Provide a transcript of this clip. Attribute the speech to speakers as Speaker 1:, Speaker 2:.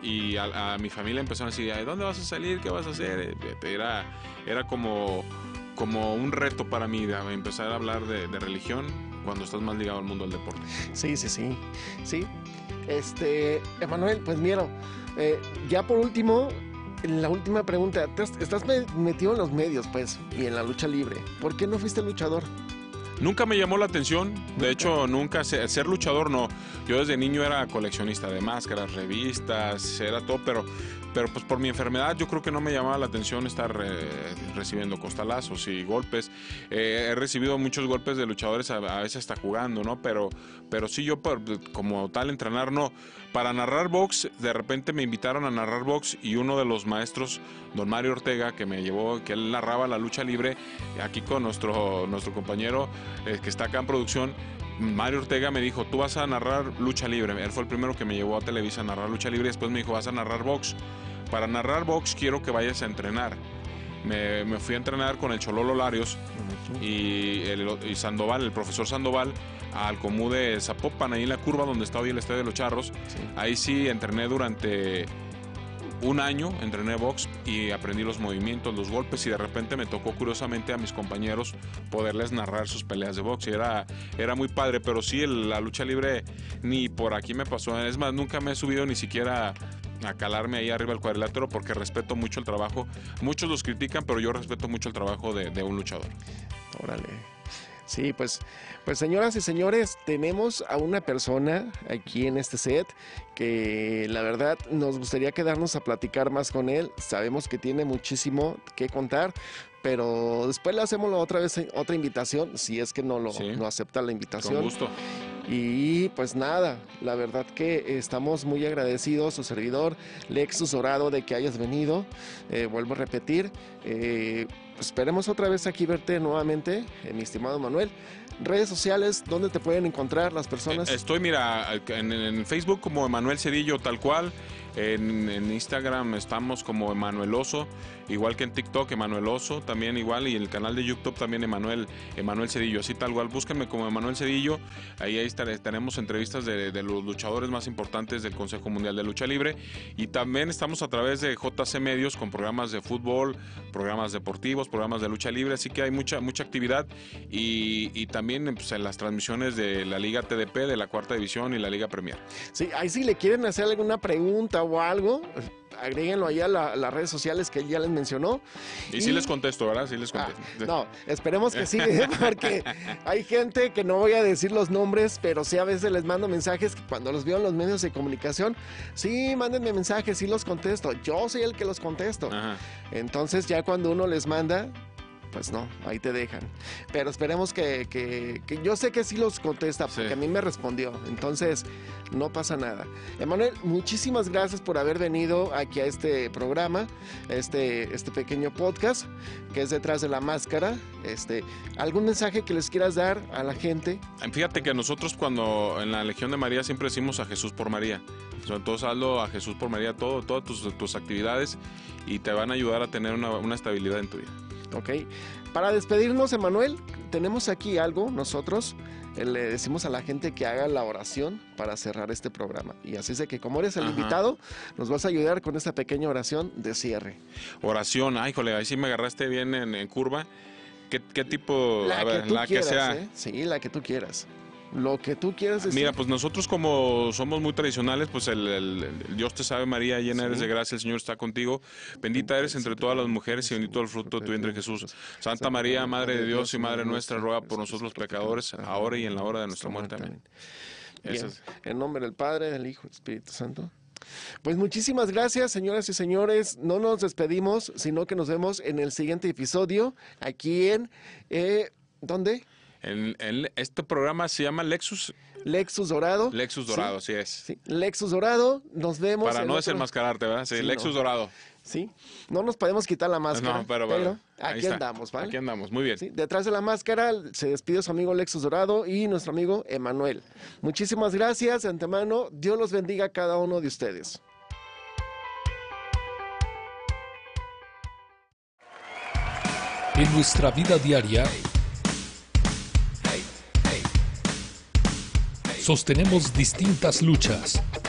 Speaker 1: y a mi familia empezaron a decir, ¿de dónde vas a salir? ¿Qué vas a hacer? Era como un reto para mí de empezar a hablar de religión cuando estás más ligado al mundo del deporte.
Speaker 2: Sí. Emanuel, pues mira, ya por último, la última pregunta, estás metido en los medios, pues, y en la lucha libre. ¿Por qué no fuiste luchador?
Speaker 1: Nunca me llamó la atención, de hecho nunca ser luchador no. Yo desde niño era coleccionista de máscaras, revistas, era todo, pero pues por mi enfermedad yo creo que no me llamaba la atención estar recibiendo costalazos y golpes. He recibido muchos golpes de luchadores a veces hasta jugando, ¿no? Pero sí yo como tal entrenar no. Para narrar box, de repente me invitaron a narrar box y uno de los maestros, don Mario Ortega, que me llevó, que él narraba la lucha libre, aquí con nuestro compañero que está acá en producción, Mario Ortega me dijo, tú vas a narrar lucha libre. Él fue el primero que me llevó a Televisa a narrar lucha libre y después me dijo, vas a narrar box. Para narrar box quiero que vayas a entrenar. Me fui a entrenar con el Chololo Larios y Sandoval, el profesor Sandoval, al Comú de Zapopan, ahí en la curva donde está hoy el Estadio de los Charros. Sí. Ahí sí entrené durante un año, entrené box y aprendí los movimientos, los golpes, y de repente me tocó curiosamente a mis compañeros poderles narrar sus peleas de box y era muy padre, pero sí la lucha libre ni por aquí me pasó. Es más, nunca me he subido ni siquiera a calarme ahí arriba del cuadrilátero porque respeto mucho el trabajo. Muchos los critican, pero yo respeto mucho el trabajo de un luchador.
Speaker 2: Órale. Sí, pues señoras y señores, tenemos a una persona aquí en este set que la verdad nos gustaría quedarnos a platicar más con él. Sabemos que tiene muchísimo que contar, pero después le hacemos otra invitación, si es que no acepta la invitación.
Speaker 1: Con gusto.
Speaker 2: Y pues nada, la verdad que estamos muy agradecidos, su servidor Lexus Dorado, de que hayas venido. Vuelvo a repetir, esperemos otra vez aquí verte nuevamente, mi estimado Manuel. Redes sociales, ¿dónde te pueden encontrar las personas?
Speaker 1: Estoy, mira, en Facebook como Emanuel Cedillo, tal cual. En Instagram estamos como Emanueloso, igual que en TikTok Emanueloso, también igual, y el canal de YouTube también Emanuel Cedillo, así tal cual, búsquenme como Emanuel Cedillo, ahí tenemos entrevistas de los luchadores más importantes del Consejo Mundial de Lucha Libre, y también estamos a través de JC Medios con programas de fútbol, programas deportivos, programas de lucha libre, así que hay mucha actividad, y también pues, en las transmisiones de la Liga TDP, de la Cuarta División y la Liga Premier.
Speaker 2: Sí, ahí si le quieren hacer alguna pregunta o algo, agréguenlo ahí a las redes sociales que él ya les mencionó.
Speaker 1: Y sí les contesto, ¿verdad? Sí les contesto.
Speaker 2: No, esperemos que sí, porque hay gente que no voy a decir los nombres, pero sí a veces les mando mensajes que cuando los veo en los medios de comunicación, sí, mándenme mensajes, sí los contesto. Yo soy el que los contesto. Ajá. Entonces ya cuando uno les manda, pues no, ahí te dejan. Pero esperemos que yo sé que sí los contesta, porque a mí me respondió. Entonces, no pasa nada. Emanuel, muchísimas gracias por haber venido aquí a este programa, este pequeño podcast que es Detrás de la Máscara. ¿Algún mensaje que les quieras dar a la gente?
Speaker 1: Fíjate que nosotros cuando en la Legión de María siempre decimos a Jesús por María. Entonces hazlo a Jesús por María, todas tus actividades, y te van a ayudar a tener una estabilidad en tu vida.
Speaker 2: Ok, para despedirnos, Emanuel, tenemos aquí algo nosotros, le decimos a la gente que haga la oración para cerrar este programa, y así es de que como eres el invitado, nos vas a ayudar con esta pequeña oración de cierre.
Speaker 1: Oración, ay, jole, ahí sí me agarraste bien en curva. ¿Qué tipo?
Speaker 2: La que sea. Sí, la que tú quieras. Lo que tú quieras decir.
Speaker 1: Mira, pues nosotros como somos muy tradicionales, pues el Dios te salve María, llena eres de gracia, el Señor está contigo. Bendita eres entre todas las mujeres y bendito el fruto de tu vientre Jesús. Santa María, Madre de Dios y Madre nuestra, ruega por nosotros los pecadores, ahora y en la hora de nuestra muerte. Amén.
Speaker 2: En nombre del Padre, del Hijo y del Espíritu Santo. Pues muchísimas gracias, señoras y señores. No nos despedimos, sino que nos vemos en el siguiente episodio, aquí en... ¿dónde?
Speaker 1: Este programa se llama Lexus
Speaker 2: Dorado.
Speaker 1: Lexus Dorado, sí es.
Speaker 2: Sí. Lexus Dorado, nos vemos.
Speaker 1: Para no desenmascararte, ¿verdad? Sí, Lexus Dorado.
Speaker 2: Sí, no nos podemos quitar la máscara.
Speaker 1: No, pero
Speaker 2: aquí andamos, ¿vale?
Speaker 1: Aquí andamos, muy bien.
Speaker 2: Sí, detrás de la máscara se despide su amigo Lexus Dorado y nuestro amigo Emanuel. Muchísimas gracias de antemano. Dios los bendiga a cada uno de ustedes.
Speaker 3: En nuestra vida diaria, sostenemos distintas luchas.